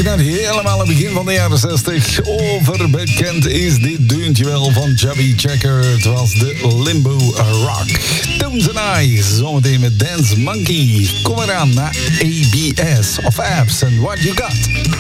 terug naar helemaal het begin van de jaren 60. Overbekend is dit deuntje wel van Chubby Checker. Het was de Limbo Rock. Tones and I, zometeen met Dance Monkey. Kom eraan naar ABS of Apps and What You Got.